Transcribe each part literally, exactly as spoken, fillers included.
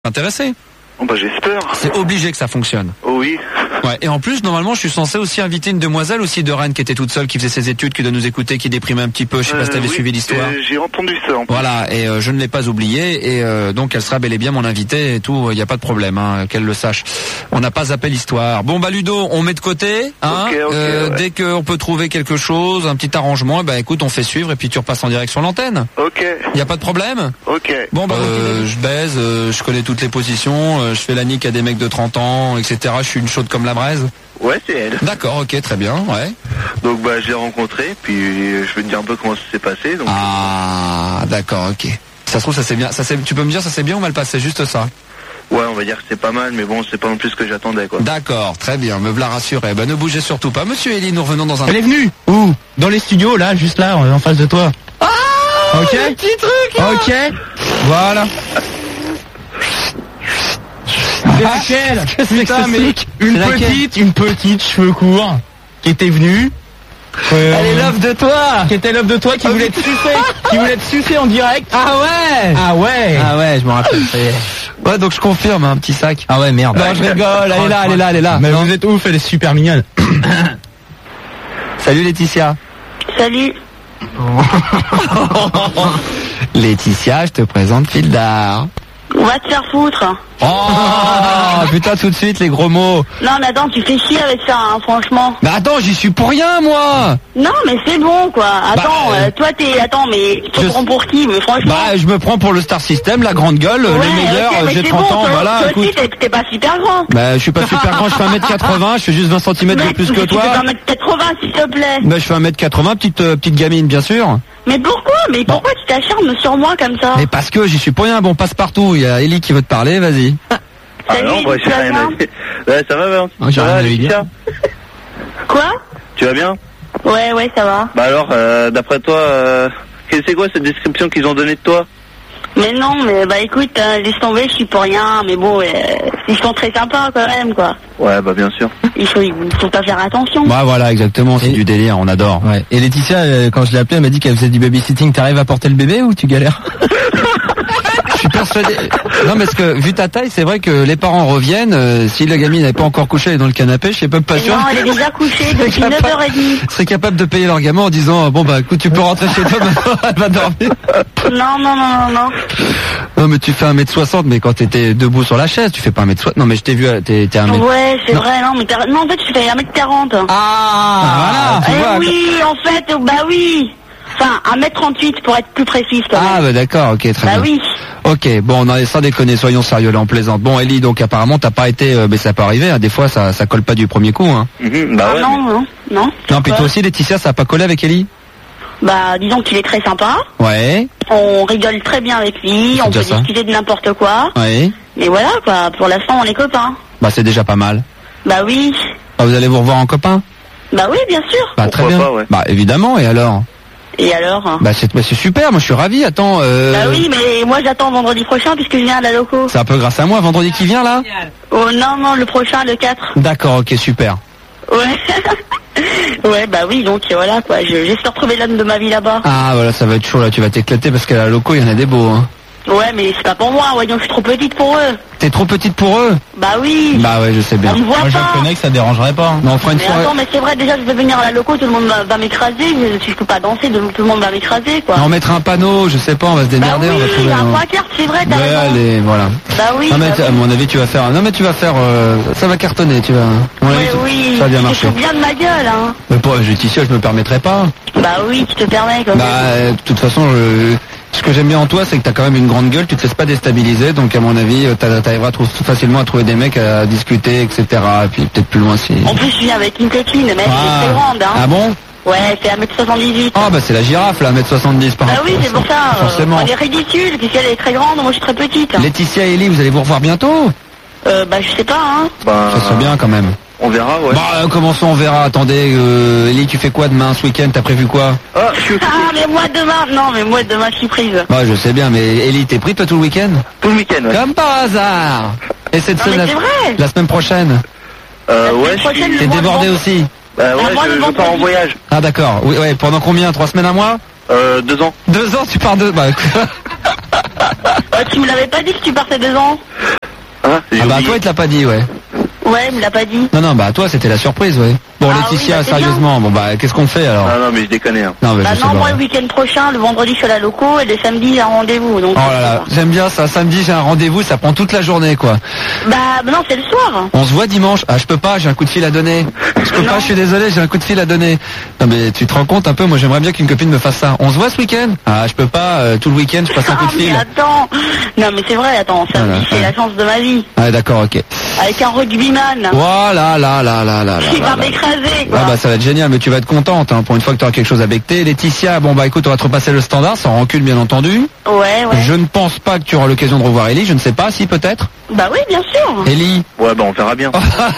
Intéressé? Oh bah j'espère. C'est obligé que ça fonctionne. Oh oui. Ouais. Et en plus, normalement, je suis censé aussi inviter une demoiselle aussi de Rennes qui était toute seule, qui faisait ses études, qui doit nous écouter, qui déprimait un petit peu. Je sais euh, pas si t'avais oui, suivi l'histoire. Euh, j'ai entendu ça. En plus. Voilà. Et euh, je ne l'ai pas oublié. Et euh, donc, elle sera bel et bien mon invitée et tout. Il n'y a pas de problème, hein, qu'elle le sache. On n'a pas zappé l'histoire. Bon bah Ludo, on met de côté. Hein, okay, okay, euh, ouais. Dès qu'on peut trouver quelque chose, un petit arrangement, bah écoute, on fait suivre et puis tu repasses en direct sur l'antenne. Ok. Il n'y a pas de problème. Ok. Bon bah euh, je baise, euh, je connais toutes les positions, euh, je fais la nique à des mecs de trente ans, et cetera. Je suis une chaude comme la braise. Ouais, c'est elle. D'accord, ok, très bien, ouais. Donc bah je l'ai rencontrée, puis je vais te dire un peu comment ça s'est passé. Donc... Ah, d'accord, ok. Ça se trouve, ça s'est bien. Ça s'est, tu peux me dire, ça s'est bien ou mal passé, juste ça? Ouais, on va dire que c'est pas mal, mais bon, c'est pas non plus ce que j'attendais, quoi. D'accord, très bien, me v'là rassuré. Ben ne bougez surtout pas, Monsieur Elie, nous revenons dans un. Elle est venue. Où? Dans les studios, là, juste là, en face de toi. Ah, ok. Le petit truc. Là. Ok. Voilà. C'est laquelle? Putain, mais une petite, une petite cheveux courts qui était venue. Euh, Elle est l'œuf de toi. Qui était l'œuf de toi, qui voulait te sucer, qui voulait te sucer en direct. Ah ouais. Ah ouais. Ah ouais, je me rappelle. Ouais, donc je confirme, un petit sac. Ah ouais, merde. Non, je rigole. Elle est là, elle est là, elle est là. Mais non. Vous êtes ouf, elle est super mignonne. Salut Laetitia. Salut. Laetitia, je te présente Fildar. On va te faire foutre. Oh putain, tout de suite les gros mots. Non mais attends, tu fais chier avec ça, hein, franchement. Mais attends, j'y suis pour rien moi. Non mais c'est bon quoi. Attends, bah, euh, toi t'es, attends mais tu te je... prends pour qui? Mais franchement. Bah je me prends pour le Star System, la grande gueule, ouais, le meilleur. Okay, j'ai trente bon, ans, toi, voilà. Toi écoute. aussi t'es, t'es pas super grand. Bah je suis pas super grand, je fais un mètre quatre-vingts, je fais juste vingt centimètres de plus que toi. Tu fais un mètre quatre-vingts s'il te plaît. Bah je fais un mètre quatre-vingts, petite euh, petite gamine bien sûr. Mais pourquoi? Mais bon. Pourquoi tu t'acharnes sur moi comme ça? Mais parce que j'y suis pour rien. Bon, passe partout. Il y a Ellie qui veut te parler. Vas-y. Ah Salut, non, bah, tu vas rien bien? à dire. Ouais, ça va, Valentine? Oh, j'ai ça rien va, à lui Laetitia? Quoi? Tu vas bien? Ouais, ouais, ça va. Bah alors, euh, d'après toi, euh, c'est quoi cette description qu'ils ont donnée de toi? Mais non, mais bah écoute, euh, laisse tomber, je suis pour rien, mais bon, euh, ils sont très sympas quand même, quoi. Ouais, bah bien sûr. Il faut, il faut pas faire attention. Bah voilà, exactement. C'est Et... du délire. On adore. Ouais. Et Laetitia, euh, quand je l'ai appelée, elle m'a dit qu'elle faisait du babysitting. T'arrives à porter le bébé ou tu galères? Je suis persuadé. Non, mais parce que vu ta taille, c'est vrai que les parents reviennent. Euh, si la gamine n'est pas encore couchée, elle est dans le canapé. Je sais pas, pas sûr. Non, elle est déjà couchée depuis neuf heures trente. Serait capable de payer leur gamin en disant bon bah écoute, tu peux rentrer chez toi maintenant. Elle va dormir. Non, non, non, non, non. Non, mais tu fais un mètre soixante, mais quand t'étais debout sur la chaise, tu fais pas un mètre soixante. Non, mais je t'ai vu, t'es, t'es un mètre. Ouais, c'est non. vrai, non, mais t'as... non, en fait, je fais un mètre quarante. Ah, voilà, tu eh vois. oui, en fait, bah oui. Enfin, un mètre trente-huit pour être plus précise quand même. Ah, bah d'accord, ok, très bah bien. oui. Ok, bon, on en est sans déconner, soyons sérieux là, on plaisante. Bon, Ellie, donc apparemment, t'as pas été, euh, mais ça peut arriver, hein, des fois, ça, ça colle pas du premier coup, hein. Mmh, bah Ah, ouais. non, non, non. Non, puis toi aussi, Laetitia, ça a pas collé avec Ellie? Bah, disons qu'il est très sympa. Ouais. On rigole très bien avec lui, C'est on peut déjà ça. discuter de n'importe quoi. Ouais. Mais voilà, quoi, pour l'instant, on est copains. Bah, c'est déjà pas mal. Bah oui. Bah, vous allez vous revoir en copain? Bah oui, bien sûr. Bah, très Pourquoi bien. pas, ouais. Bah, évidemment, et alors? Et alors? Bah, c'est, bah, c'est super, moi, je suis ravi, attends, euh... Bah oui, mais moi, j'attends vendredi prochain puisque je viens à la loco. C'est un peu grâce à moi, vendredi qui vient, là? Oh non, non, le prochain, le quatre. D'accord, ok, super. Ouais. Ouais, bah oui, donc voilà, quoi. Je, j'espère trouver l'homme de ma vie là-bas. Ah, voilà, ça va être chaud, là, tu vas t'éclater parce qu'à la loco, il y en a des beaux, hein. Ouais, mais c'est pas pour moi, voyons, je suis trop petite pour eux. T'es trop petite pour eux? Bah oui. Bah ouais, je sais bien. On me voit Moi, je pas. le connais que ça dérangerait pas. Non, on fera une Mais soirée. attends, mais c'est vrai, déjà, je vais venir à la loco, tout le monde va, va m'écraser. Je, si je peux pas danser, tout le monde va m'écraser, quoi. Non, on mettra un panneau, je sais pas, on va se bah démerder, oui, on va trouver un un... trois quarts, c'est vrai, t'as Ouais, raison. allez, voilà. Bah oui. Non, mais bah t- à oui. mon avis, tu vas faire... Non, mais tu vas faire... euh, Ça va cartonner, tu vas... À mon avis, Ouais, tu- oui, Ça va bien tu te marcher. fous bien de ma gueule, hein. Mais pour Laetitia, je me permettrai pas. Bah oui, tu te permets, comme Bah, euh, de toute façon, je... ce que j'aime bien en toi, c'est que t'as quand même une grande gueule, tu te laisses pas déstabiliser, donc à mon avis, euh, t'a- t'arriveras à trou- facilement à trouver des mecs à discuter, et cetera. Et puis peut-être plus loin si... En plus, je viens avec une copine, mais elle Ah. est très grande, hein. Ah bon? Ouais, elle fait un mètre soixante-dix-huit. Ah bah c'est la girafe, là, un mètre soixante-dix par Bah oui, c'est pour ça. euh, Forcément. Elle est ridicule, puisqu'elle est très grande, moi je suis très petite. Laetitia et Ellie, vous allez vous revoir bientôt? Euh, bah je sais pas, hein. Bah, Ça serait bien quand même. on verra, ouais. Bah euh, comment ça on verra? Attendez, euh, Ellie, tu fais quoi demain, ce week-end? T'as prévu quoi? Ah, je suis Ah, mais moi demain, non, mais moi demain je suis prise. Bah je sais bien, mais Ellie, t'es pris toi tout le week-end? tout le week-end, ouais. Comme par hasard. Et cette Non, mais semaine, c'est vrai. la semaine prochaine, Euh, La ouais, semaine je prochaine, suis... t'es moi, débordé je- aussi? Bah ouais, Ah, moi, je, le je pars en vendredi. voyage. Ah d'accord. Oui, ouais. Pendant combien? Trois semaines, un mois? Euh, deux ans. Deux ans, tu pars deux. Bah, écoute. Bah, tu me l'avais pas dit que tu partais deux ans. Hein, Ah bah toi il te l'a pas dit, ouais. Ouais, il me l'a pas dit. Non non, bah toi c'était la surprise, ouais. Bon Ah Laetitia, oui, bah, c'est sérieusement, bon bah qu'est-ce qu'on fait alors? Ah non, mais je déconne. Hein. Non mais Bah je sais non, pas. moi le week-end prochain, le vendredi je suis à la loco et le samedi j'ai un rendez-vous. Donc, Oh là là, j'aime bien ça. Samedi j'ai un rendez-vous, ça prend toute la journée quoi. Bah bah non, c'est le soir. On se voit dimanche. Ah je peux pas, j'ai un coup de fil à donner. Je peux Non. pas, je suis désolé, j'ai un coup de fil à donner. Non mais tu te rends compte un peu, moi j'aimerais bien qu'une copine me fasse ça. On se voit ce week-end? Ah je peux pas, euh, tout le week-end je passe un Ah coup de mais fil. attends. Non mais c'est vrai, attends, samedi Voilà, c'est ouais. la chance de ma vie. Ah d'accord, ok. Avec un rugbyman. Voilà, là, là, là, là, là. Qui là, va là. m'écraser quoi. Ah bah ça va être génial, mais tu vas être contente hein, pour une fois que tu auras quelque chose à becter. Laetitia, bon bah écoute, on va te repasser le standard, sans rancune bien entendu. Ouais, ouais. Je ne pense pas que tu auras l'occasion de revoir Ellie, je ne sais pas, si peut-être. Bah oui, bien sûr. Ellie, Ouais, bah on verra bien.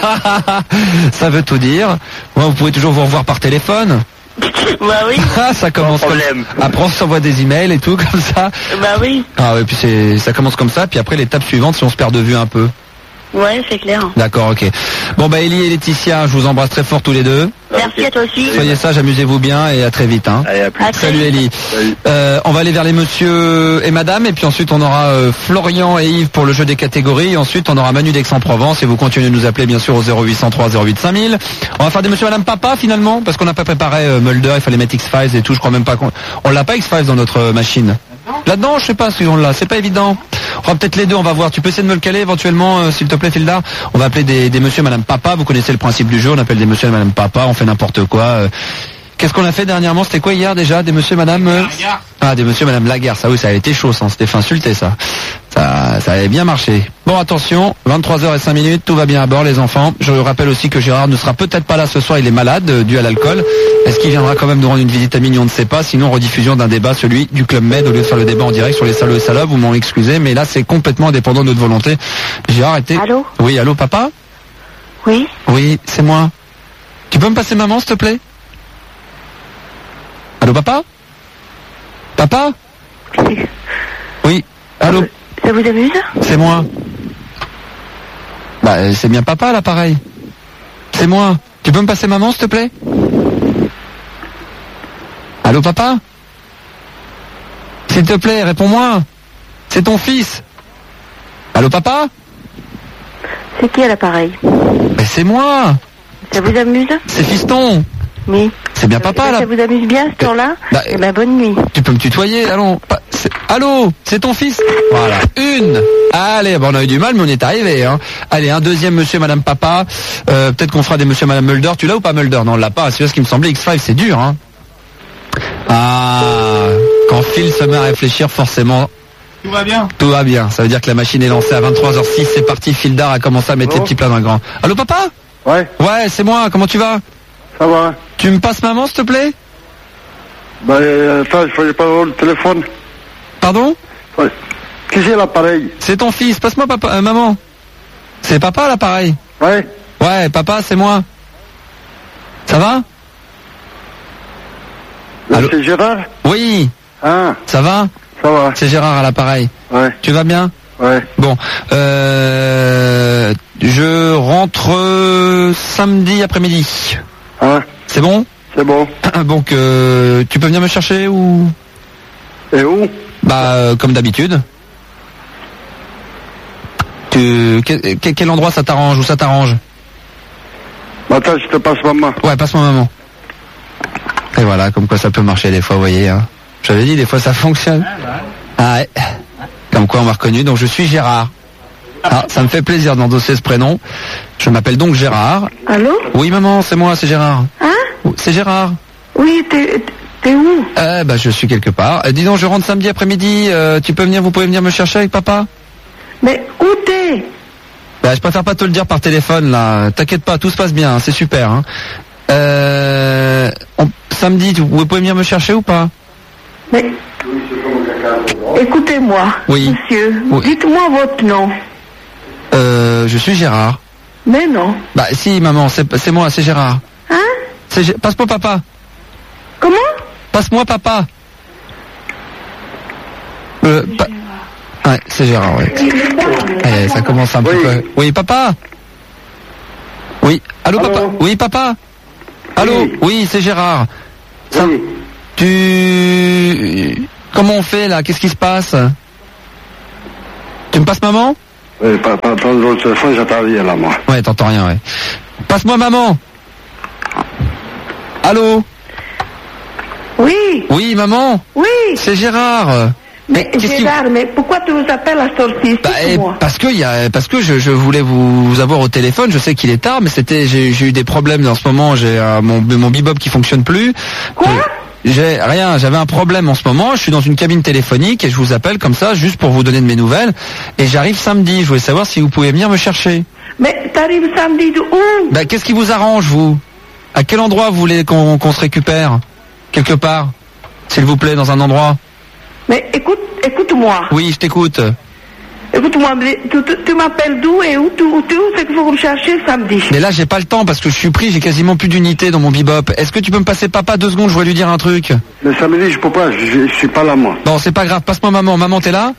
ça veut tout dire. Ouais, vous pouvez toujours vous revoir par téléphone. Bah oui. Ah, ça commence Sans comme problème. Après on s'envoie des emails et tout comme ça. Bah oui. Ah ouais, puis c'est ça commence comme ça, puis après l'étape suivante si on se perd de vue un peu. Ouais, c'est clair. D'accord, ok. Bon bah Ellie et Laetitia, je vous embrasse très fort tous les deux. Merci à toi aussi. Soyez sages, amusez-vous bien et à très vite hein. Allez, à plus. À très Salut vite. Ellie. Salut. Euh, on va aller vers les monsieur et madame et puis ensuite on aura euh, Florian et Yves pour le jeu des catégories et ensuite on aura Manu d'Aix-en-Provence et vous continuez de nous appeler bien sûr au zéro huit cent trois zéro huit cinq mille. On va faire des monsieur et madame papa finalement parce qu'on n'a pas préparé euh, Mulder, il fallait mettre X-Files et tout, je crois même pas qu'on on l'a pas X-Files dans notre euh, machine. Là-dedans, je sais pas si on l'a, c'est pas évident. On va peut-être les deux, on va voir. Tu peux essayer de me le caler éventuellement, euh, s'il te plaît, Fildar. On va appeler des, des monsieur et madame papa, vous connaissez le principe du jeu, on appelle des monsieur et madame papa, on fait n'importe quoi. euh. Qu'est-ce qu'on a fait dernièrement? C'était quoi hier déjà? Des monsieur et madame euh Ah, des monsieur et madame Lagarde, ça oui, ça a été chaud, ça, on s'était fait insulter ça. Ça, ça avait bien marché. Bon, attention, vingt-trois heures cinq minutes, tout va bien à bord les enfants. Je rappelle aussi que Gérard ne sera peut-être pas là ce soir, il est malade, euh, dû à l'alcool. Est-ce qu'il viendra quand même nous rendre une visite à minuit? On ne sait pas, sinon rediffusion d'un débat, celui du Club Med, au lieu de faire le débat en direct sur les salauds et salopes, vous m'en excusez, mais là c'est complètement indépendant de notre volonté. Gérard était... Allô? Oui, allô papa? Oui. Oui, c'est moi. Tu peux me passer maman s'il te plaît? Allô papa? Papa? Oui, allô? Ça vous amuse? C'est moi. Bah, euh, c'est bien papa, l'appareil. C'est moi. Tu peux me passer maman, s'il te plaît? Allô, papa? S'il te plaît, réponds-moi. C'est ton fils. Allô, papa? C'est qui à l'appareil? Ben, c'est moi. Ça vous amuse? C'est fiston. Oui. C'est bien papa, là. Ça vous amuse bien ce temps-là? Bah, Eh ben, bonne nuit. Tu peux me tutoyer, allons. Pas- c'est- Allô, c'est ton fils? Voilà, une. Allez, bon, on a eu du mal, mais on est arrivé. Hein. Allez, un deuxième monsieur, madame papa. Euh, peut-être qu'on fera des monsieur, madame Mulder. Tu l'as ou pas Mulder? Non, on l'a pas. C'est ce qui me semblait. X cinq, c'est dur. Hein. Ah, quand Phil se met à réfléchir, forcément... Tout va bien. Tout va bien. Ça veut dire que la machine est lancée à vingt-trois heures six. C'est parti. Fildar a commencé à mettre les petits plats dans le grand. Allô, papa? Ouais, Ouais, c'est moi. Comment tu vas? ça va. Tu me passes maman, s'il te plaît? Ben, euh, attends, je fallait pas avoir le téléphone. Pardon? Ouais. Qui c'est l'appareil? C'est ton fils. Passe-moi papa, euh, maman. C'est papa l'appareil. Ouais. Ouais, papa, c'est moi. Ça va? Là, Allô? c'est Gérard? Oui. Ah, Ça va? ça va. C'est Gérard à l'appareil. Ouais, Tu vas bien? ouais. Bon. Euh, je rentre euh, samedi après-midi. Ah, C'est bon? c'est bon. Donc, euh, tu peux venir me chercher ou? Et où? Bah, euh, comme d'habitude. Tu, que- que- quel endroit ça t'arrange ou ça t'arrange? Attends, je te passe maman. Ouais, passe-moi maman. Et voilà, comme quoi ça peut marcher des fois, vous voyez. Hein. J'avais dit, des fois ça fonctionne. Ah ouais. Comme quoi on m'a reconnu, donc je suis Gérard. Ah, ça me fait plaisir d'endosser ce prénom. Je m'appelle donc Gérard. Allô? Oui maman, c'est moi, c'est Gérard. Hein? C'est Gérard. Oui, t'es, t'es où? Eh bah je suis quelque part. Euh, dis donc, je rentre samedi après-midi, euh, tu peux venir, vous pouvez venir me chercher avec papa? Mais où t'es? Bah je préfère pas te le dire par téléphone là. T'inquiète pas, tout se passe bien, hein, c'est super. Hein. Euh, on- samedi, tu- vous pouvez venir me chercher ou pas? Mais, écoutez-moi, Oui. monsieur. Oui. Dites-moi votre nom. Euh, je suis Gérard. Mais non. Bah si maman, c'est c'est moi, c'est Gérard. Hein? C'est Gé- Passe-moi papa. Comment? Passe-moi papa. Euh, pa- Ouais, c'est Gérard, ouais. Eh, ça commence un petit Oui. peu. Oui, papa. Oui. Allô, Allô. papa. Oui, papa. Allô. Oui. Oui, c'est Gérard. Ça- Oui. Tu... Comment on fait là? Qu'est-ce qui se passe? Tu me passes maman? Oui, pas, pas, pas le téléphone, j'entends rien là, moi. Ouais, t'entends rien, ouais. Passe-moi maman. Allô? Oui. Oui, maman. Oui. C'est Gérard. Mais Gérard, mais pourquoi tu nous appelles à sortir? Bah, eh, parce que il y a, parce que je, je voulais vous, vous avoir au téléphone. Je sais qu'il est tard, mais c'était, j'ai, j'ai eu des problèmes en ce moment. J'ai euh, mon, mon bebop qui fonctionne plus. Quoi? J'ai rien. J'avais un problème en ce moment. Je suis dans une cabine téléphonique et je vous appelle comme ça juste pour vous donner de mes nouvelles. Et j'arrive samedi. Je voulais savoir si vous pouvez venir me chercher. Mais t'arrives samedi de où? Bah, qu'est-ce qui vous arrange, vous? À quel endroit vous voulez qu'on, qu'on se récupère? Quelque part, s'il vous plaît, dans un endroit. Mais écoute, écoute-moi. Oui, je t'écoute. Écoute-moi, tu, tu, tu m'appelles d'où et où tu, tu c'est qu'il faut me chercher samedi. Mais là, j'ai pas le temps parce que je suis pris, j'ai quasiment plus d'unité dans mon bebop. Est-ce que tu peux me passer papa deux secondes? Je voudrais lui dire un truc. Le samedi, je peux pas, je, je suis pas là, moi. Bon, c'est pas grave, passe-moi maman. Maman, t'es là?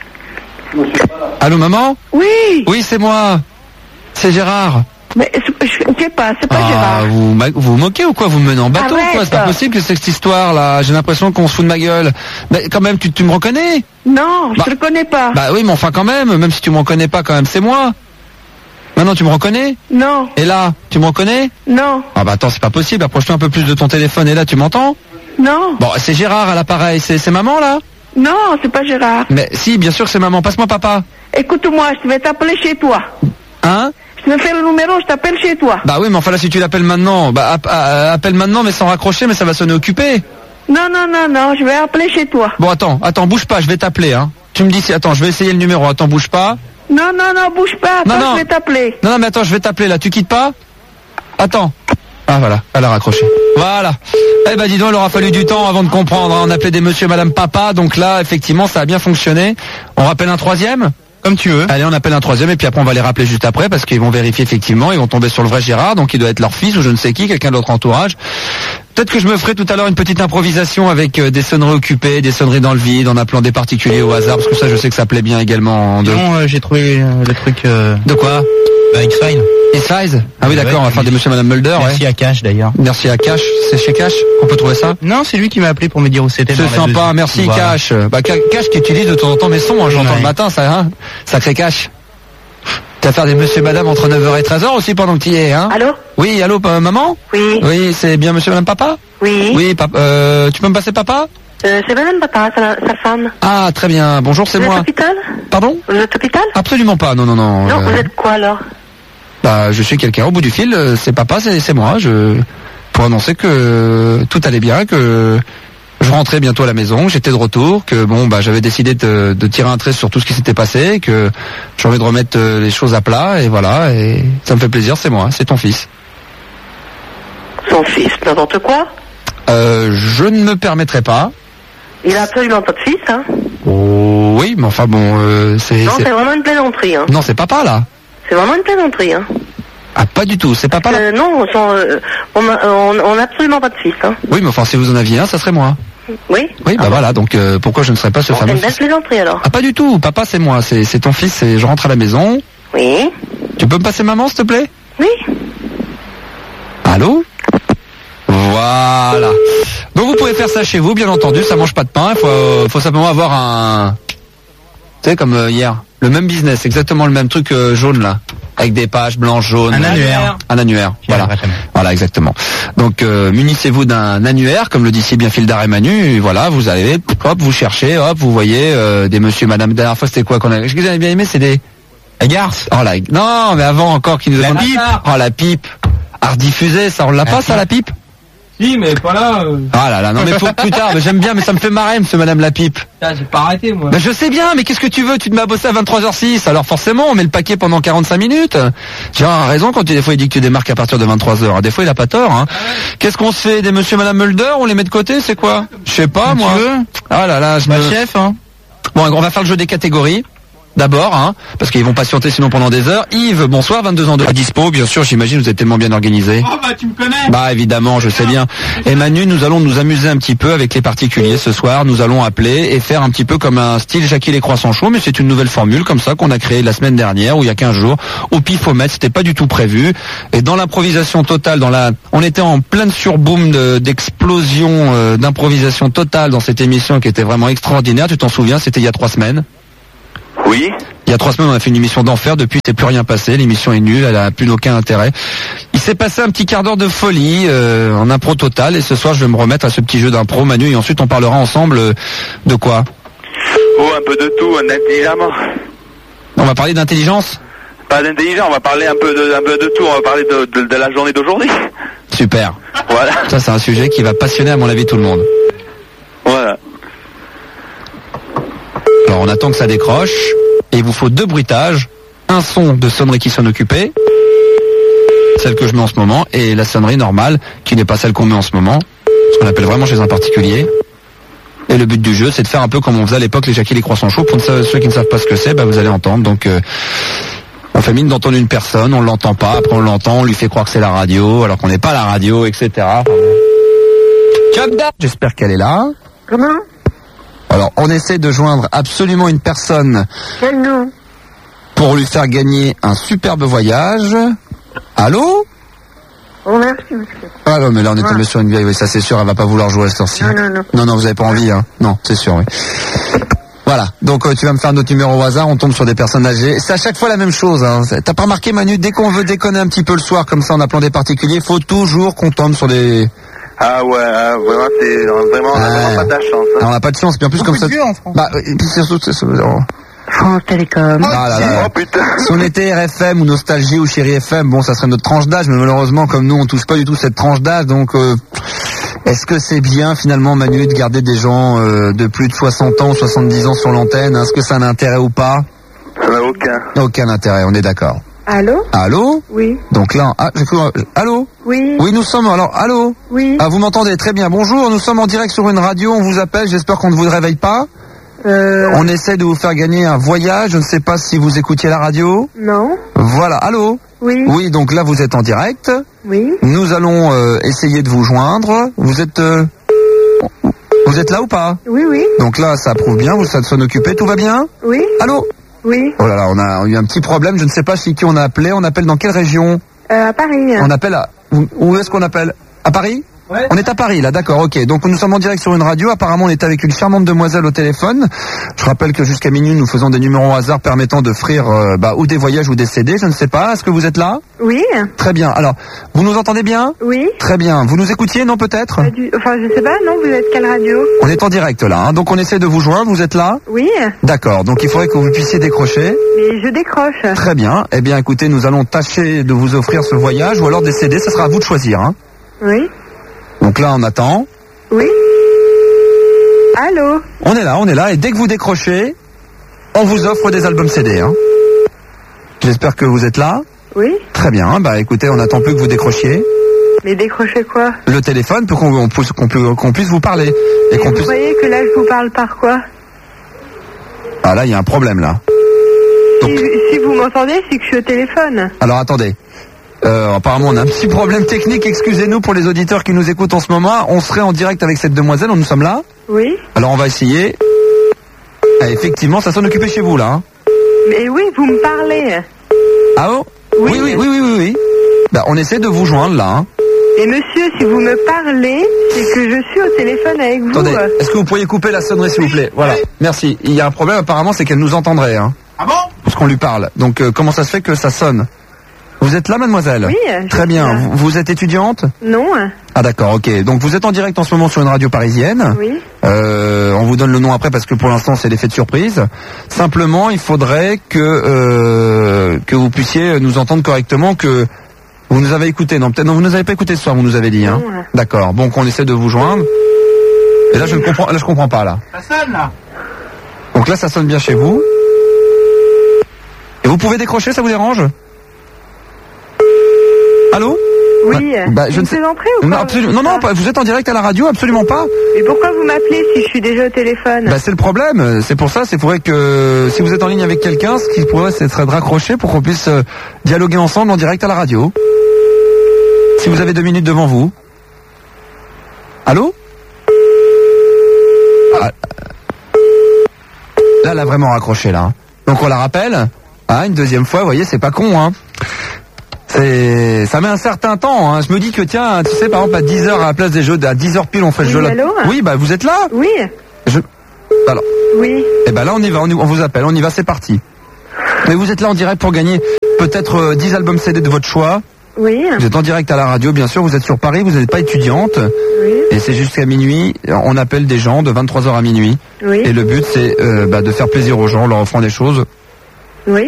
Allô, maman? Oui. Oui, c'est moi. C'est Gérard. Mais je, je sais pas, c'est pas ah, Gérard. Vous, vous vous moquez ou quoi? Vous me menez en bateau Arrête. ou quoi? C'est pas possible que cette histoire là. J'ai l'impression qu'on se fout de ma gueule. Mais quand même, tu, tu me reconnais? Non, bah, je te reconnais pas. Bah oui, mais enfin quand même, même si tu me reconnais pas quand même, c'est moi. Maintenant, tu me reconnais? Non. Et là, tu me reconnais? Non. Ah bah attends, c'est pas possible. Approche-toi un peu plus de ton téléphone. Et là, tu m'entends? Non. Bon, c'est Gérard à l'appareil. C'est, c'est maman là? Non, c'est pas Gérard. Mais si, bien sûr que c'est maman. Passe-moi papa. Écoute-moi, je vais t'appeler chez toi. Hein? Je vais faire le numéro, je t'appelle chez toi. Bah oui, mais enfin là, si tu l'appelles maintenant, bah app- euh, appelle maintenant, mais sans raccrocher, mais ça va sonner occupé. Non, non, non, non, je vais appeler chez toi. Bon, attends, attends, bouge pas, je vais t'appeler, hein. Tu me dis si, attends, je vais essayer le numéro, attends, bouge pas. Non, non, non, bouge pas, attends, Non, non. je vais t'appeler. Non, non, mais attends, je vais t'appeler là, tu quittes pas? Attends. Ah voilà, elle a raccroché. Voilà. Eh ben dis donc, il aura fallu du temps avant de comprendre, hein. On appelait des monsieur et madame papa, donc là, effectivement, ça a bien fonctionné. On rappelle un troisième? Comme tu veux. Allez, on appelle un troisième et puis après on va les rappeler juste après parce qu'ils vont vérifier effectivement, ils vont tomber sur le vrai Gérard, donc il doit être leur fils ou je ne sais qui, quelqu'un de l'autre entourage. Peut-être que je me ferai tout à l'heure une petite improvisation avec euh, des sonneries occupées, des sonneries dans le vide, en appelant des particuliers au hasard, parce que ça je sais que ça plaît bien également. De... Non, euh, j'ai trouvé euh, le truc... Euh... De quoi? Bah, X-Files. X-Files? Ah oui, Ouais, d'accord, on va ouais, faire des monsieur et madame Mulder, Merci ouais. à Cash d'ailleurs. Merci à Cash, c'est chez Cash qu'on peut trouver ça? Non, c'est lui qui m'a appelé pour me dire où c'était. C'est dans la sympa, deuxième. merci Voilà. Cash. Bah Ca- Cash qui utilise de temps en temps mes sons, hein, j'entends Ouais. le matin, ça, hein. Sacré Cash. Tu vas faire des monsieur et madame entre neuf heures et treize heures aussi pendant que tu y es, hein? Allô? Oui, allô, pa- maman? Oui. Oui, c'est bien monsieur et madame papa? Oui. Oui, papa, euh, tu peux me passer papa? Euh, c'est madame papa, sa, sa femme. Ah, très bien, bonjour, c'est Vous êtes moi. hôpital? Pardon? Vous êtes hôpital? Absolument pas, non, non, non. Non, euh, vous êtes quoi alors? Bah, je suis quelqu'un au bout du fil, euh, c'est papa, c'est, c'est moi, je... pour annoncer que tout allait bien, que je rentrais bientôt à la maison, j'étais de retour, que bon, bah, j'avais décidé de, de tirer un trait sur tout ce qui s'était passé, que j'ai envie de remettre euh, les choses à plat, et voilà, et ça me fait plaisir, c'est moi, c'est ton fils. Son fils, n'importe quoi? Euh, je ne me permettrai pas. Il a absolument pas de fils, hein? Oh, oui, mais enfin bon, euh, c'est... Non, c'est- c'est vraiment une plaisanterie, hein? Non, c'est papa, là. C'est vraiment une plaisanterie, hein? Ah, pas du tout, c'est papa, là. Euh, non, son, euh, on a on, on a absolument pas de fils, hein? Oui, mais enfin, si vous en aviez un, ça serait moi. Oui? Oui, bah Ah bon. voilà, donc euh, pourquoi je ne serais pas ce Bon, c'est fameux une belle fils? plaisanterie alors. Ah, pas du tout, papa, c'est moi, c'est, c'est ton fils, et je rentre à la maison. Oui? Tu peux me passer maman, s'il te plaît? Oui? Allô? Voilà. Donc vous pouvez faire ça chez vous, bien entendu, ça mange pas de pain, il faut, euh, faut simplement avoir un... Tu sais, comme euh, hier, le même business, exactement le même truc euh, jaune là, avec des pages blanches, jaunes. Un annuaire. Un annuaire, voilà. Exactement. Voilà, exactement. Donc euh, munissez-vous d'un annuaire, comme le dit si bien Fildar et Manu, et voilà, vous allez, hop, vous cherchez, hop, vous voyez euh, des monsieur, madame, la dernière fois c'était quoi qu'on a... Ce que j'avais bien aimé, c'est des... La garce. Oh la... Non, mais avant encore, qui nous La demande... pipe. Oh la pipe. À rediffuser, ça on l'a La pas, ça pipe. la pipe? Si, mais pas là. Euh... Ah là là, non mais faut plus tard, mais j'aime bien, mais ça me fait marrer, monsieur madame la pipe. Putain, j'ai pas arrêté, moi. Ben je sais bien, mais qu'est-ce que tu veux? Tu te mets à bosser à vingt-trois heures six, alors forcément, on met le paquet pendant quarante-cinq minutes. Gérard a raison quand il, des fois il dit que tu démarques à partir de vingt-trois heures. Des fois il a pas tort, hein. Qu'est-ce qu'on se fait? Des monsieur madame Mulder? On les met de côté, c'est quoi? Je sais pas, Comme moi. tu veux. Ah là là, je Bah, me... chef, hein. Bon, on va faire le jeu des catégories. D'abord, hein, parce qu'ils vont patienter sinon pendant des heures. Yves, bonsoir, vingt-deux ans de dispo, bien sûr, j'imagine, vous êtes tellement bien organisé. Oh bah tu me connais. Bah évidemment, je sais bien. Et Manu, nous allons nous amuser un petit peu avec les particuliers ce soir. Nous allons appeler et faire un petit peu comme un style Jackie les croissants chauds, mais c'est une nouvelle formule comme ça qu'on a créée la semaine dernière ou il y a quinze jours au pifomètre. C'était pas du tout prévu. Et dans l'improvisation totale, dans la, on était en pleine surboom de- d'explosion, euh, d'improvisation totale dans cette émission qui était vraiment extraordinaire. Tu t'en souviens? C'était il y a trois semaines. Oui. Il y a trois semaines, on a fait une émission d'enfer. Depuis, c'est plus rien passé. L'émission est nulle. Elle a plus aucun intérêt. Il s'est passé un petit quart d'heure de folie, euh, en impro total. Et ce soir, je vais me remettre à ce petit jeu d'impro, Manu. Et ensuite, on parlera ensemble euh, de quoi? Oh, un peu de tout, intelligemment. On va parler d'intelligence? Pas d'intelligence, on va parler un peu de, un peu de tout. On va parler de, de, de la journée d'aujourd'hui. Super. Voilà. Ça, c'est un sujet qui va passionner, à mon avis, tout le monde. Voilà. Alors, on attend que ça décroche. Et il vous faut deux bruitages, un son de sonnerie qui sonne occupée, celle que je mets en ce moment, et la sonnerie normale, qui n'est pas celle qu'on met en ce moment, ce qu'on appelle vraiment chez un particulier. Et le but du jeu, c'est de faire un peu comme on faisait à l'époque les Jackie les croissants chauds. Pour ceux qui ne savent pas ce que c'est, bah vous allez entendre. Donc, euh, on fait mine d'entendre une personne, on l'entend pas, après on l'entend, on lui fait croire que c'est la radio, alors qu'on n'est pas la radio, et cetera. J'espère qu'elle est là. Comment? Alors, on essaie de joindre absolument une personne Quel nom? pour lui faire gagner un superbe voyage. Allô? Oh, merci, monsieur. Ah non, mais là, on est Ouais. tombé sur une vieille, oui, ça c'est sûr, elle va pas vouloir jouer à cette heure-ci. Non, non, non. Non, non, vous avez pas envie, hein? Non, c'est sûr, oui. Voilà, donc euh, tu vas me faire un autre numéro au hasard, on tombe sur des personnes âgées. C'est à chaque fois la même chose, hein. T'as pas remarqué, Manu, dès qu'on veut déconner un petit peu le soir, comme ça, en appelant des particuliers, faut toujours qu'on tombe sur des... Ah ouais, ah, vraiment, c'est vraiment, on a Ah. vraiment pas de la chance. Hein. Alors, on n'a pas de chance, puis en plus, comme ça... Dieu en France. Bah, et puis surtout, c'est... c'est- oh. France Télécom. Ah là là. Oh putain. Si on était R F M ou Nostalgie ou Chéri F M, bon, ça serait notre tranche d'âge, mais malheureusement, comme nous, on touche pas du tout cette tranche d'âge, donc euh, est-ce que c'est bien, finalement, Manu, de garder des gens euh, de plus de soixante ans, soixante-dix ans sur l'antenne? Est-ce que ça a un intérêt ou pas? Ça n'a aucun. Aucun intérêt, on est d'accord. Allô? Allô? Oui. Donc là, ah, j'ai cru... Allô? Oui. Oui, nous sommes... Alors, allô? Oui. Ah, vous m'entendez? Très bien. Bonjour, nous sommes en direct sur une radio, on vous appelle, j'espère qu'on ne vous réveille pas. Euh. On essaie de vous faire gagner un voyage, je ne sais pas si vous écoutiez la radio. Non. Voilà, allô? Oui. Oui, donc là vous êtes en direct. Oui. Nous allons euh, essayer de vous joindre. Vous êtes euh, vous êtes là ou pas? Oui, oui. Donc là ça prouve bien, vous ça sonne occupé, tout va bien? Oui. Allô? Oui. Oh là là, on a eu un petit problème, je ne sais pas chez qui on a appelé. On appelle dans quelle région? Euh, à Paris. On appelle à... Où, où est-ce qu'on appelle? À Paris? Ouais. On est à Paris là, d'accord, ok. Donc nous sommes en direct sur une radio, apparemment on est avec une charmante demoiselle au téléphone. Je rappelle que jusqu'à minuit nous faisons des numéros au hasard permettant d'offrir euh, bah, ou des voyages ou des C D, je ne sais pas. Est-ce que vous êtes là? Oui. Très bien, alors, vous nous entendez bien? Oui. Très bien, vous nous écoutiez, non peut-être? Pas du- Enfin, je sais pas, non, vous êtes quelle radio? On est en direct là, hein. Donc on essaie de vous joindre, vous êtes là? Oui. D'accord, donc il faudrait que vous puissiez décrocher. Mais je décroche. Très bien, eh bien écoutez, nous allons tâcher de vous offrir ce voyage ou alors des C D, ça sera à vous de choisir, hein. Oui. Donc là on attend. Oui. Allô? On est là, on est là, et dès que vous décrochez, on vous offre des albums C D, hein. J'espère que vous êtes là. Oui. Très bien, bah écoutez, on attend plus que vous décrochiez Mais décrochez quoi? le téléphone pour qu'on on puisse, qu'on pu- qu'on puisse vous parler. Et Et qu'on vous puisse... croyez que là, je vous parle par quoi? Ah là, il y a un problème là. Si, si vous m'entendez, c'est que je suis au téléphone. Alors attendez. Euh, apparemment on a un petit problème technique, excusez-nous pour les auditeurs qui nous écoutent en ce moment. On serait en direct avec cette demoiselle, nous sommes là. Oui. Alors on va essayer. Ah, effectivement, ça sonne occupé chez vous là. Hein. Mais oui, vous me parlez. Ah oh Oui. oui, oui, oui, oui, oui, oui. Bah, on essaie de vous joindre là. Hein. Et monsieur, si vous me parlez, c'est que je suis au téléphone avec vous. Attendez, est-ce que vous pourriez couper la sonnerie s'il vous plaît? Voilà, merci. Il y a un problème apparemment, c'est qu'elle nous entendrait. Hein, Ah bon? parce qu'on lui parle. Donc euh, comment ça se fait que ça sonne? Vous êtes là, mademoiselle? Oui, je Très suis bien. là. Vous, vous êtes étudiante? Non. Ah d'accord, ok. Donc vous êtes en direct en ce moment sur une radio parisienne. Oui. Euh, on vous donne le nom après parce que pour l'instant c'est l'effet de surprise. Simplement, il faudrait que euh, que vous puissiez nous entendre correctement, que vous nous avez écouté. Non, peut-être non, vous nous avez pas écouté ce soir, vous nous avez dit. Hein. Non. D'accord. Bon, qu'on essaie de vous joindre. Et là je ne comprends, là je comprends pas là. Ça sonne là. Donc là ça sonne bien chez vous. Et vous pouvez décrocher, ça vous dérange? Allô? Oui. Bah, bah, je Vous ne sais- me entrée ou Non, pas? absolument. Non, non, pas- vous êtes en direct à la radio, absolument pas. Mais pourquoi vous m'appelez si je suis déjà au téléphone? Bah, c'est le problème. C'est pour ça, c'est faudrait que si vous êtes en ligne avec quelqu'un, ce qui pourrait, ce serait de raccrocher pour qu'on puisse euh, dialoguer ensemble en direct à la radio. Si vous avez deux minutes devant vous. Allô? Ah, là, elle a vraiment raccroché là. Donc on la rappelle. Ah, une deuxième fois, vous voyez, c'est pas con, hein. C'est, ça met un certain temps, hein. Je me dis que tiens, tu sais, par exemple, à dix heures à la place des jeux, à dix heures pile, on fait le Oui, jeu là. allô? Oui, bah, vous êtes là? Oui. Je... Alors, Oui. eh ben là, on y va, on, y- on vous appelle, on y va, c'est parti. Mais vous êtes là en direct pour gagner peut-être euh, dix albums C D de votre choix. Oui. Vous êtes en direct à la radio, bien sûr, vous êtes sur Paris, vous n'êtes pas étudiante. Oui. Et c'est jusqu'à minuit, on appelle des gens de vingt-trois heures à minuit. Oui. Et le but, c'est euh, bah, de faire plaisir aux gens, en leur offrant des choses. Oui.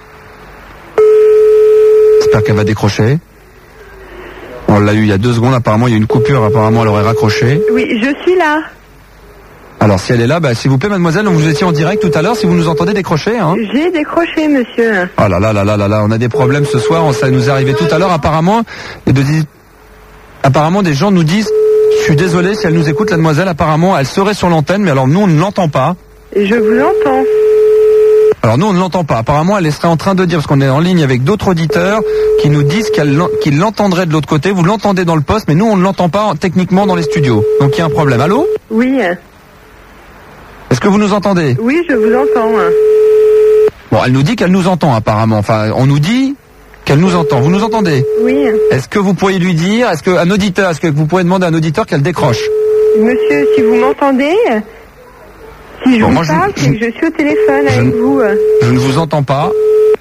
J'espère qu'elle va décrocher. On l'a eu il y a deux secondes, apparemment il y a eu une coupure, apparemment elle aurait raccroché. Oui, je suis là. Alors si elle est là, bah, s'il vous plaît mademoiselle, vous étiez en direct tout à l'heure, si vous nous entendez décrocher. Hein. J'ai décroché, monsieur. Oh là là là là là là, on a des problèmes ce soir, ça nous est arrivé tout à l'heure apparemment. Et de, apparemment des gens nous disent, je suis désolé si elle nous écoute, la demoiselle, apparemment elle serait sur l'antenne, mais alors nous on ne l'entend pas. Je vous entends. Alors nous on ne l'entend pas, apparemment elle serait en train de dire, parce qu'on est en ligne avec d'autres auditeurs qui nous disent qu'elle, qu'ils l'entendraient de l'autre côté, vous l'entendez dans le poste, mais nous on ne l'entend pas techniquement dans les studios. Donc il y a un problème. Allô ? Oui. Est-ce que vous nous entendez ? Oui, je vous entends. Bon, elle nous dit qu'elle nous entend apparemment. Enfin, on nous dit qu'elle nous entend. Vous nous entendez ? Oui. Est-ce que vous pourriez lui dire, est-ce qu'un auditeur, est-ce que vous pouvez demander à un auditeur qu'elle décroche ? Monsieur, si vous m'entendez, si je bon, vous moi, parle, je, c'est que je suis au téléphone je, avec vous. Je ne vous entends pas.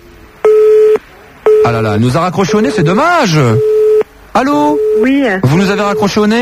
Ah là là, elle nous a raccroché au nez, c'est dommage. Allô ? Oui. Vous nous avez raccroché au nez ?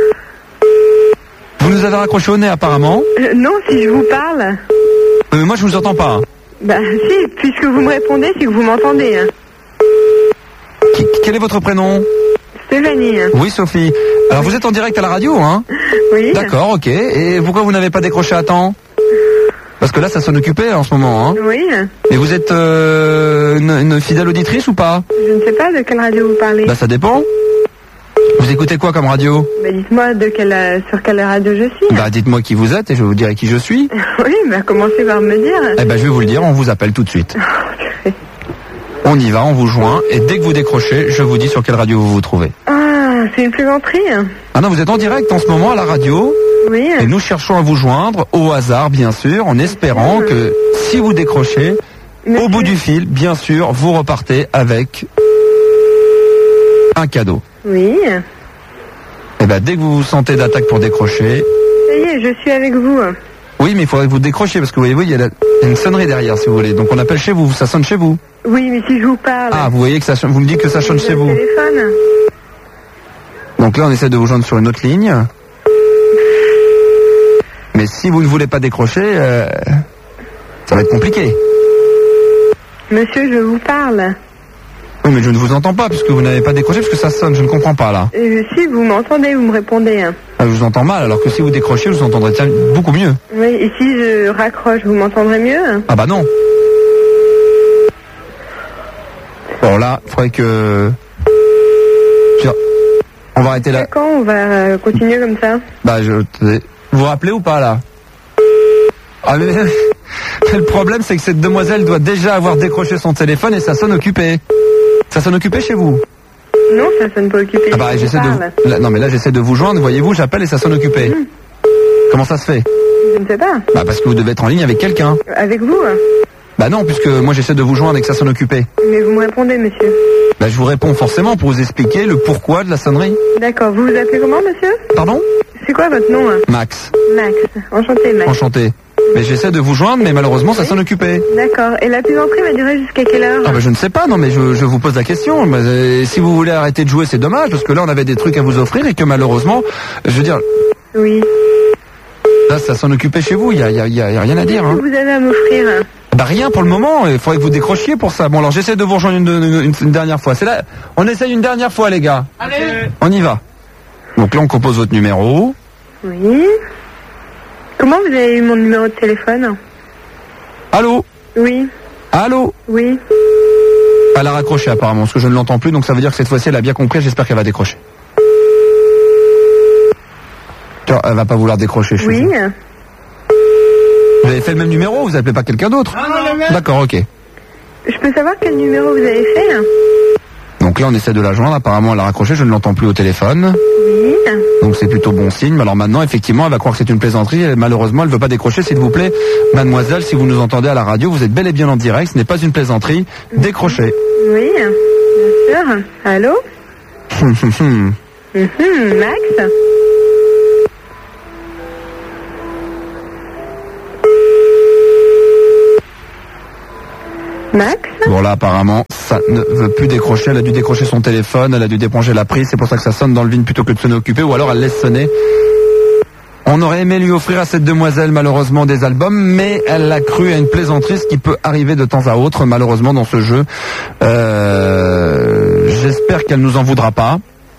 Vous nous avez raccroché au nez apparemment. Euh, non, si je vous parle. Euh, moi je vous entends pas. Bah si, puisque vous me répondez, c'est que vous m'entendez. Qui, quel est votre prénom ? Stéphanie. Oui Sophie. Alors vous êtes en direct à la radio, hein ? Oui. D'accord, ok. Et pourquoi vous n'avez pas décroché à temps ? Parce que là ça sonne occupé en ce moment, hein ? Oui. Et vous êtes euh, une, une fidèle auditrice ou pas ? Je ne sais pas de quelle radio vous parlez. Bah ça dépend. Vous écoutez quoi comme radio ? Bah dites-moi de quelle, sur quelle radio je suis. Bah dites-moi qui vous êtes et je vous dirai qui je suis. Oui, bah commencez par me dire. Eh ben je vais vous le dire, on vous appelle tout de suite. On y va, on vous joint et dès que vous décrochez, je vous dis sur quelle radio vous vous trouvez. Ah, c'est une plaisanterie. Ah non, vous êtes en direct en ce moment à la radio. Oui. Et nous cherchons à vous joindre au hasard, bien sûr, en espérant que si vous décrochez, Monsieur. Au bout du fil, bien sûr, vous repartez avec un cadeau. Oui. Et ben dès que vous vous sentez d'attaque pour décrocher. Ça y est, je suis avec vous. Oui, mais il faudrait que vous décrochiez parce que vous voyez, il y a la- il y a une sonnerie derrière, si vous voulez. Donc on appelle chez vous, ça sonne chez vous. Oui, mais si je vous parle. Ah, vous voyez que ça sonne, vous me dites que ça sonne J'ai chez le vous. téléphone. Donc là, on essaie de vous joindre sur une autre ligne. Mais si vous ne voulez pas décrocher, euh, ça va être compliqué. Monsieur, je vous parle. Oui, mais je ne vous entends pas puisque vous n'avez pas décroché parce que ça sonne, je ne comprends pas là. Euh, si vous m'entendez, vous me répondez. Ah, je vous entends mal, alors que si vous décrochez, je vous entendrez tiens, beaucoup mieux. Oui, et si je raccroche, vous m'entendrez mieux? Ah bah non. Bon là, il faudrait que... On va arrêter là. Quand on va euh, continuer comme ça? Bah je... Vous vous rappelez ou pas là? Ah mais... mais le problème c'est que cette demoiselle doit déjà avoir décroché son téléphone et ça sonne occupé. Ça sonne occupé chez vous? Non, ça sonne pas occupé. Ah bah je j'essaie parle. de... Là, non mais là j'essaie de vous joindre, voyez-vous, j'appelle et ça sonne occupé. Mmh. Comment ça se fait? Je ne sais pas. Bah parce que vous devez être en ligne avec quelqu'un. Avec vous? Bah non, puisque moi j'essaie de vous joindre et que ça sonne occupé. Mais vous me répondez, monsieur. Bah je vous réponds forcément pour vous expliquer le pourquoi de la sonnerie. D'accord. Vous vous appelez comment, monsieur? Pardon? C'est quoi votre nom? Max. Max. Enchanté, Max. Enchanté. Mais j'essaie de vous joindre, mais malheureusement ça sonne occupé. D'accord. Et la plaisanterie va durer jusqu'à quelle heure? Ah bah je ne sais pas, non mais je, je vous pose la question. Bah, euh, si vous voulez arrêter de jouer, c'est dommage, parce que là on avait des trucs à vous offrir et que malheureusement, je veux dire... Oui. Là ça sonne occupé chez vous, il y a, y a, y a rien à dire. Hein. Qu'est-ce que vous avez à m'offrir? Bah rien pour le moment, il faudrait que vous décrochiez pour ça. Bon alors j'essaie de vous rejoindre une, une, une, une dernière fois. C'est là, on essaye une dernière fois les gars. Allez. On y va. Donc là on compose votre numéro. Oui. Comment vous avez eu mon numéro de téléphone? Allô? Oui. Allô? Oui. Elle a raccroché apparemment, parce que je ne l'entends plus, donc ça veut dire que cette fois-ci elle a bien compris, j'espère qu'elle va décrocher. Tiens, elle va pas vouloir décrocher, je suis Oui. sûr. Vous avez fait le même numéro, vous appelez pas quelqu'un d'autre? Non, non, le même. D'accord, ok. Je peux savoir quel numéro vous avez fait? Donc là on essaie de la joindre, apparemment elle a raccroché, je ne l'entends plus au téléphone. Oui. Donc c'est plutôt bon signe. Mais alors maintenant, effectivement, elle va croire que c'est une plaisanterie. Et malheureusement, elle ne veut pas décrocher. S'il vous plaît, mademoiselle, si vous nous entendez à la radio, vous êtes bel et bien en direct. Ce n'est pas une plaisanterie. Décrochez. Oui. Bien sûr. Allô? Mhm, Max? Max? Bon là apparemment ça ne veut plus décrocher, elle a dû décrocher son téléphone, elle a dû débrancher la prise, c'est pour ça que ça sonne dans le vide plutôt que de sonner occupé, ou alors elle laisse sonner. On aurait aimé lui offrir à cette demoiselle malheureusement des albums, mais elle l'a cru à une plaisanterie, ce qui peut arriver de temps à autre malheureusement dans ce jeu. Euh, j'espère qu'elle nous en voudra pas.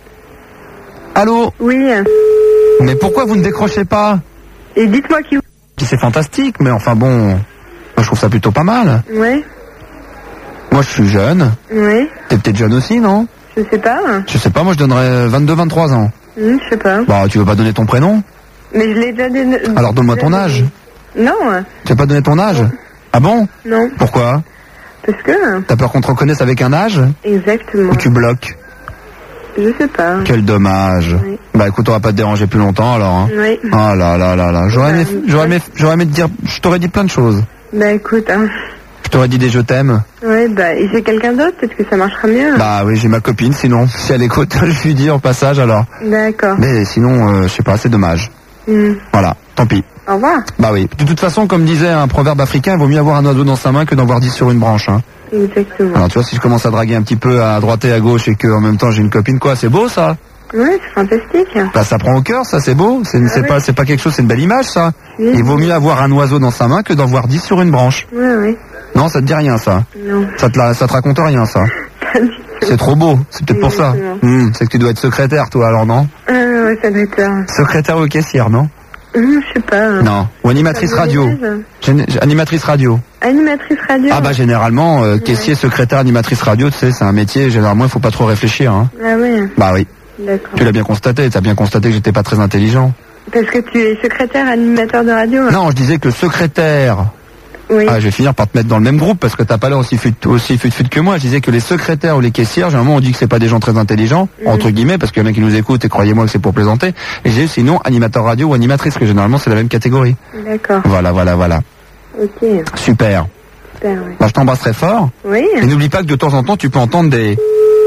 Allô? Oui. Mais pourquoi vous ne décrochez pas? Et dites-moi qui... C'est fantastique, mais enfin bon, moi je trouve ça plutôt pas mal. Ouais. Moi je suis jeune. Ouais. T'es peut-être jeune aussi, non? Je sais pas. Je sais pas, moi je donnerais vingt-deux vingt-trois ans. Hum, je sais pas. Bah tu veux pas donner ton prénom? Mais je l'ai déjà donné. Alors donne-moi ton âge. Non. Tu veux pas donner ton âge? Ah bon? Non. Pourquoi? Parce que... T'as peur qu'on te reconnaisse avec un âge? Exactement. Ou tu bloques? Je sais pas. Quel dommage. Oui. Bah écoute, on va pas te déranger plus longtemps alors. Hein. Oui. Oh là là là là. J'aurais aimé, j'aurais aimé, j'aurais aimé te dire, je t'aurais dit plein de choses. Bah écoute, hein. Je t'aurais dit des je t'aime. Ouais, bah, et j'ai quelqu'un d'autre, peut-être que ça marchera mieux. Bah oui, j'ai ma copine, sinon, si elle écoute, je lui dis en passage alors. D'accord. Mais sinon, euh, je sais pas, c'est dommage. Hum. Voilà, tant pis. Au revoir. Bah oui. De toute façon, comme disait un proverbe africain, il vaut mieux avoir un oiseau dans sa main que d'en voir dix sur une branche. Hein. Exactement. Alors tu vois, si je commence à draguer un petit peu à droite et à gauche et que en même temps j'ai une copine, quoi, c'est beau ça? Ouais, c'est fantastique. Bah ça prend au cœur, ça c'est beau. C'est Ah c'est ouais. pas c'est pas quelque chose, c'est une belle image ça. Oui. Il vaut mieux avoir un oiseau dans sa main que d'en voir dix sur une branche. Ouais, ouais. Non, ça te dit rien ça. Non. Ça te la- ça te raconte rien ça. Pas du tout. C'est trop beau. C'est peut-être pour ça. Exactement. Hmm, c'est que tu dois être secrétaire toi alors non? Ah ouais, ça doit être... euh, Secrétaire ou caissière non? hum, je sais pas. hein. Non. Ou animatrice Ça me radio. dérange. Géné- Animatrice radio. Animatrice radio. Ah bah généralement euh, caissier, secrétaire, animatrice radio, tu sais, c'est un métier. Généralement il faut pas trop réfléchir. Hein. Ah ouais, Bah oui. d'accord. Tu l'as bien constaté. T'as bien constaté que j'étais pas très intelligent. Parce que tu es secrétaire animateur de radio. hein. Non, je disais que le secrétaire. Oui. Ah, je vais finir par te mettre dans le même groupe parce que t'as pas l'air aussi fut aussi fut fut que moi. Je disais que les secrétaires ou les caissières, généralement on dit que c'est pas des gens très intelligents, Mhm. entre guillemets, parce qu'il y en a qui nous écoutent et croyez-moi que c'est pour plaisanter. Et j'ai sinon animateur radio ou animatrice, que généralement c'est la même catégorie. D'accord. Voilà, voilà, voilà. Ok. Super. Super, oui. Bah, je t'embrasse très fort. Oui. Et n'oublie pas que de temps en temps tu peux entendre des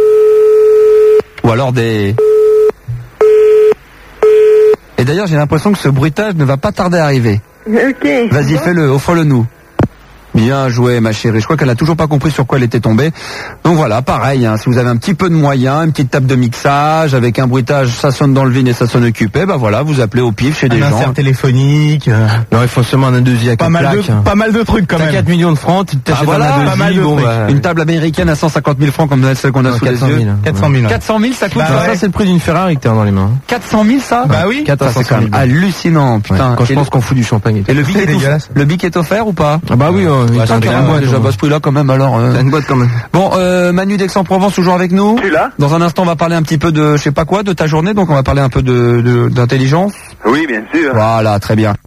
ou alors des. Et d'ailleurs j'ai l'impression que ce bruitage ne va pas tarder à arriver. Ok. Vas-y, Bon. fais-le, offre-le nous. Bien joué, ma chérie. Je crois qu'elle n'a toujours pas compris sur quoi elle était tombée. Donc voilà, pareil, hein, si vous avez un petit peu de moyens, une petite table de mixage, avec un bruitage, ça sonne dans le vide et ça sonne occupé, bah voilà, vous appelez au pif chez des Un gens. insert téléphonique. euh, Non, il faut seulement un deuxième à Pas quatre mal, plaques. de, pas mal de trucs quand T'as même. quatre millions de francs, tu t'achètes Ah, voilà, un pas mal de bon, trucs. bah, Une table américaine à cent cinquante mille francs comme celle qu'on a non, sous les quatre cent yeux. mille. quatre cent mille. ouais. quatre cent mille, ça coûte Bah ça, ouais. Ça, c'est le prix d'une Ferrari que t'as dans les mains. quatre cent mille, ça? Bah oui. Ça, c'est quand même quatre cent mille. hallucinant, putain. Quand je Et pense le- qu'on fout du champagne. Et le bic, C'est est off- dégueulasse. le bic est offert ou pas? Ah bah oui, euh, Bah, t'as c'est un une boîte, déjà, bon. bah, ce prix-là quand même, alors. euh. T'as une boîte quand même. Bon, euh, Manu d'Aix-en-Provence, toujours avec nous. Tu es là? Dans un instant, on va parler un petit peu de, je sais pas quoi, de ta journée, donc on va parler un peu de, de- d'intelligence. Oui, bien sûr. Voilà, très bien.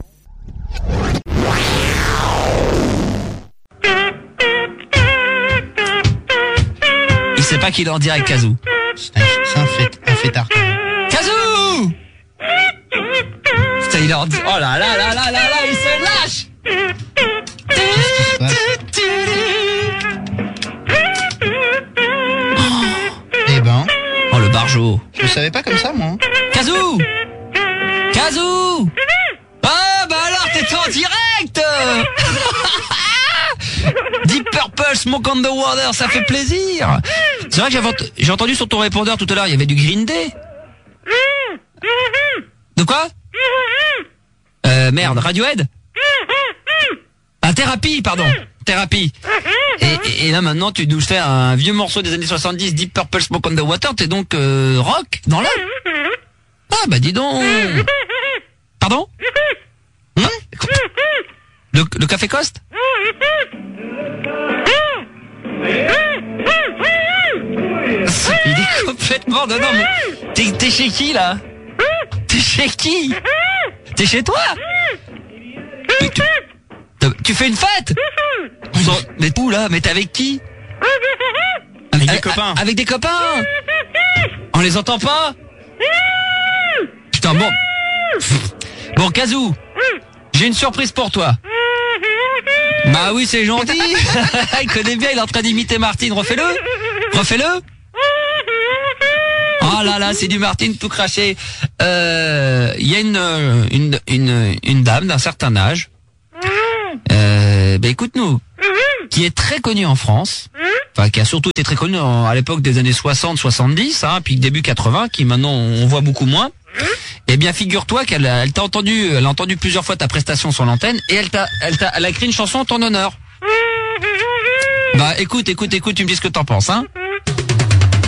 Il sait pas qu'il est en direct, Kazoo. C'est un fait, un fêtard. Kazoo! Putain, il est en... Oh là là là là là là, il se lâche! Eh ben, Oh, le barjot. je savais pas comme ça, moi. Kazoo! Kazoo! Ah, bah alors, t'es en direct! Deep Purple, Smoke on the Water, ça fait plaisir! C'est vrai que j'avais ent- j'ai entendu sur ton répondeur tout à l'heure, il y avait du Green Day. De quoi? Euh, merde, Radiohead? Ah, Thérapie, pardon. Thérapie. Et, et, et là maintenant tu nous fais un vieux morceau des années soixante-dix, Deep Purple, Smoke on the Water, t'es donc euh, rock dans l'âme? Ah bah dis donc. Pardon? Hein? le, le café Coste? Il est complètement... Non, non, mais... T'es, t'es chez qui, là? T'es chez qui? T'es chez toi? Mais tu, tu- tu fais une fête? Sans- Mais où, là? Mais t'es avec qui? Avec des Avec- copains. Avec des copains? On les entend pas? Putain, bon... Bon, Kazoo, j'ai une surprise pour toi. Bah oui, c'est gentil. Il connaît bien, il est en train d'imiter Martine. Refais-le. Refais-le. Oh là là, c'est du Martine tout craché. Euh, il y a une, euh, une, une, une dame d'un certain âge. Euh, bah écoute-nous. qui est très connu en France, enfin qui a surtout été très connu en- à l'époque des années soixante soixante-dix, hein, puis début quatre-vingts, qui maintenant on voit beaucoup moins. Eh bien, figure-toi qu'elle a- elle t'a entendu, elle a entendu plusieurs fois ta prestation sur l'antenne, et elle t'a, elle t'a, elle a écrit une chanson en ton honneur. Bah, écoute, écoute, écoute, tu me dis ce que t'en penses, hein.